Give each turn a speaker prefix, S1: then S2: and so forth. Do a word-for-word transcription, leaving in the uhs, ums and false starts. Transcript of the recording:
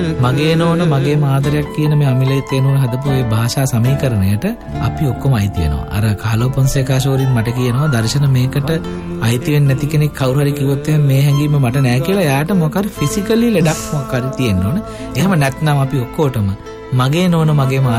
S1: මගේ නෝන මගේ මාදරයක් කියන මේ අමිලේ තේනෝන හදපු මේ භාෂා සමීකරණයට අපි ඔක්කොම අයිති වෙනවා. අර කාලෝ පොන්සේකා ෂෝරින් මට කියනවා දර්ශන මේකට අයිති වෙන්නේ නැති කෙනෙක් කවුරු හරි කිව්වොත් මේ හැඟීම මට නෑ කියලා. එයාට මොකක් හරි ෆිසිකලි ලෙඩක් මොකක් හරි තියෙන්න ඕන. එහෙම නැත්නම් අපි ඔක්කොටම මගේ නෝන මගේ මාදරයක්